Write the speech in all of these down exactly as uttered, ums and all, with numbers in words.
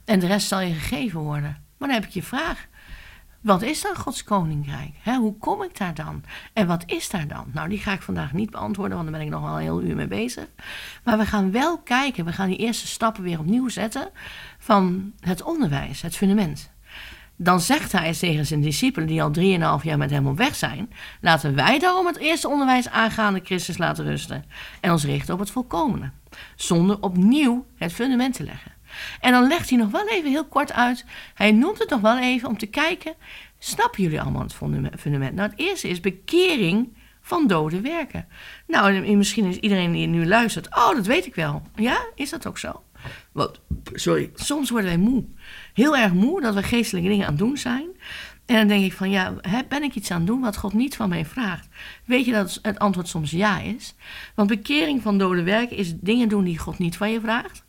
En de rest zal je gegeven worden. Maar dan heb ik je vraag. Wat is dan Gods koninkrijk? He, hoe kom ik daar dan? En wat is daar dan? Nou, die ga ik vandaag niet beantwoorden, want daar ben ik nog wel een heel uur mee bezig. Maar we gaan wel kijken, we gaan die eerste stappen weer opnieuw zetten van het onderwijs, het fundament. Dan zegt hij tegen zijn discipelen die al drieënhalf jaar met hem op weg zijn, laten wij daarom het eerste onderwijs aangaande Christus laten rusten en ons richten op het volkomene, zonder opnieuw het fundament te leggen. En dan legt hij nog wel even heel kort uit. Hij noemt het nog wel even om te kijken. Snappen jullie allemaal het fundament? Nou, het eerste is bekering van dode werken. Nou, en misschien is iedereen die nu luistert. Oh, dat weet ik wel. Ja, is dat ook zo? Wat? Sorry. Soms worden wij moe. Heel erg moe dat we geestelijke dingen aan het doen zijn. En dan denk ik van, ja, ben ik iets aan het doen wat God niet van mij vraagt? Weet je dat het antwoord soms ja is? Want bekering van dode werken is dingen doen die God niet van je vraagt.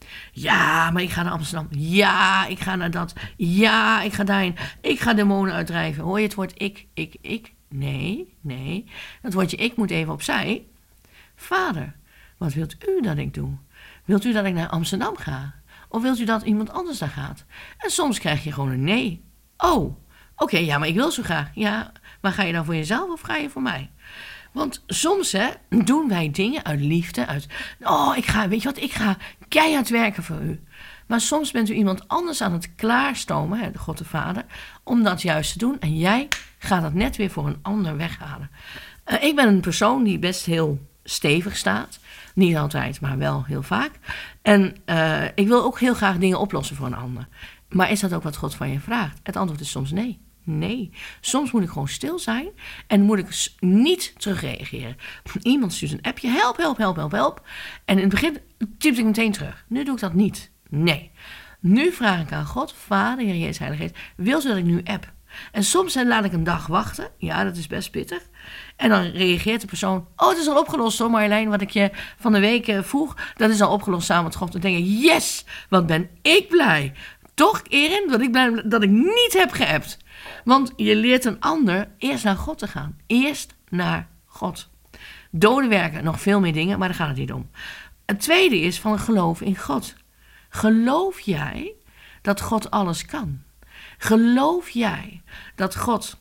Ja, maar ik ga naar Amsterdam. Ja, ik ga naar dat. Ja, ik ga daarheen. Ik ga demonen uitdrijven. Hoor je het woord ik, ik, ik? Nee, nee. Het woordje ik moet even opzij. Vader, wat wilt u dat ik doe? Wilt u dat ik naar Amsterdam ga? Of wilt u dat iemand anders daar gaat? En soms krijg je gewoon een nee. Oh, oké, okay, ja, maar ik wil zo graag. Ja, maar ga je dan voor jezelf of ga je voor mij? Want soms hè, doen wij dingen uit liefde, uit... Oh, ik ga, weet je wat, ik ga keihard werken voor u. Maar soms bent u iemand anders aan het klaarstomen, hè, de God de Vader, om dat juist te doen. En jij gaat dat net weer voor een ander weghalen. Uh, ik ben een persoon die best heel stevig staat. Niet altijd, maar wel heel vaak. En uh, ik wil ook heel graag dingen oplossen voor een ander. Maar is dat ook wat God van je vraagt? Het antwoord is soms nee. Nee, soms moet ik gewoon stil zijn en moet ik niet terugreageren. Iemand stuurt een appje, help, help, help, help, help. En in het begin typte ik meteen terug. Nu doe ik dat niet. Nee. Nu vraag ik aan God, Vader, Heer Jezus, Heilige Geest, wil ze dat ik nu app? En soms laat ik een dag wachten. Ja, dat is best pittig. En dan reageert de persoon, oh, het is al opgelost hoor Marjolein, wat ik je van de week uh, vroeg, dat is al opgelost samen met God. Dan denk ik, yes, wat ben ik blij. Toch, Erin, dat ik blij dat ik niet heb geappt. Want je leert een ander eerst naar God te gaan. Eerst naar God. Doden werken, nog veel meer dingen, maar daar gaat het niet om. Het tweede is van geloof in God. Geloof jij dat God alles kan? Geloof jij dat God,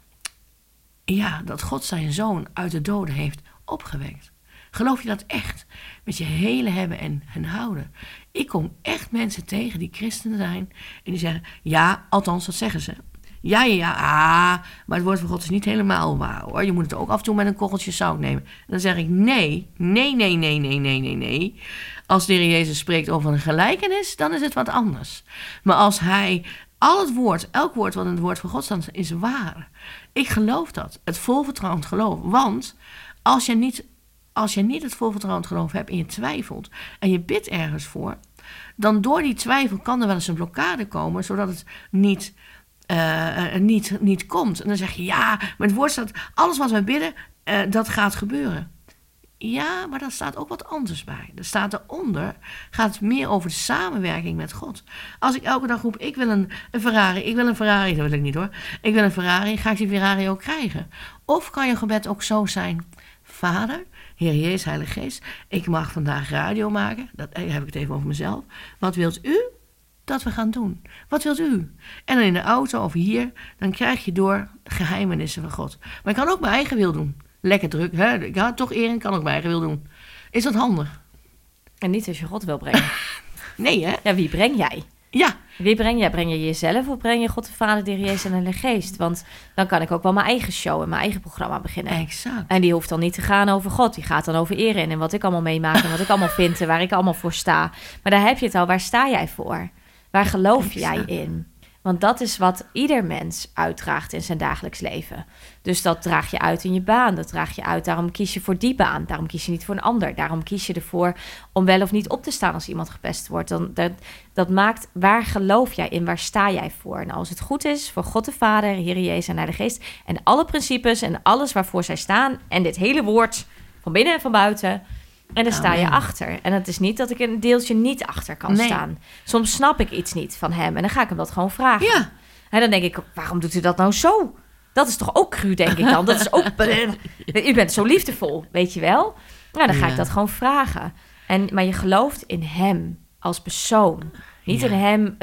ja, dat God zijn zoon uit de doden heeft opgewekt? Geloof je dat echt? Met je hele hebben en, en houden. Ik kom echt mensen tegen die christenen zijn en die zeggen, ja, althans, dat zeggen ze. Ja, ja, ja, ah, maar het woord van God is niet helemaal waar hoor. Je moet het ook af en toe met een korreltje zout nemen. En dan zeg ik nee, nee, nee, nee, nee, nee, nee, nee. Als de Heer Jezus spreekt over een gelijkenis, dan is het wat anders. Maar als hij al het woord, elk woord wat in het woord van God staat, is waar. Ik geloof dat. Het vol vertrouwend geloof. Want als je niet, als je niet het vol vertrouwend geloof hebt en je twijfelt en je bidt ergens voor, dan door die twijfel kan er wel eens een blokkade komen, zodat het niet... Uh, niet, niet komt. En dan zeg je, ja, maar het woord staat, alles wat wij bidden, uh, dat gaat gebeuren. Ja, maar daar staat ook wat anders bij. Er staat eronder, gaat het meer over de samenwerking met God. Als ik elke dag roep, ik wil een, een Ferrari, ik wil een Ferrari, dat wil ik niet hoor. Ik wil een Ferrari, ga ik die Ferrari ook krijgen? Of kan je gebed ook zo zijn, Vader, Heer Jezus, Heilige Geest, ik mag vandaag radio maken, dat heb ik het even over mezelf. Wat wilt u dat we gaan doen? Wat wilt u? En dan in de auto of hier, dan krijg je door geheimenissen van God. Maar ik kan ook mijn eigen wil doen. Lekker druk, hè? Ja, toch Erin, kan ook mijn eigen wil doen. Is dat handig? En niet als je God wil brengen. Nee, hè? Ja, wie breng jij? Ja. Wie breng jij? Breng je jezelf of breng je God de Vader, de Heer Jezus en de Heilige Geest? Want dan kan ik ook wel mijn eigen show en mijn eigen programma beginnen. Exact. En die hoeft dan niet te gaan over God. Die gaat dan over Erin en wat ik allemaal meemaak en wat ik allemaal vind en waar ik allemaal voor sta. Maar daar heb je het al. Waar sta jij voor? Waar geloof jij in? Want dat is wat ieder mens uitdraagt in zijn dagelijks leven. Dus dat draag je uit in je baan. Dat draag je uit, daarom kies je voor die baan. Daarom kies je niet voor een ander. Daarom kies je ervoor om wel of niet op te staan als iemand gepest wordt. Dan, dat, dat maakt, waar geloof jij in? Waar sta jij voor? En als het goed is, voor God de Vader, Heer Jezus en Heilige Geest. En alle principes en alles waarvoor zij staan. En dit hele woord van binnen en van buiten. En daar sta je achter. En het is niet dat ik een deeltje niet achter kan nee. staan. Soms snap ik iets niet van hem. En dan ga ik hem dat gewoon vragen. Ja. En dan denk ik, waarom doet u dat nou zo? Dat is toch ook cru, denk ik dan. Dat is ook... U bent zo liefdevol, weet je wel? Nou, dan ga ja. ik dat gewoon vragen. En, maar je gelooft in hem als persoon. Niet ja. in hem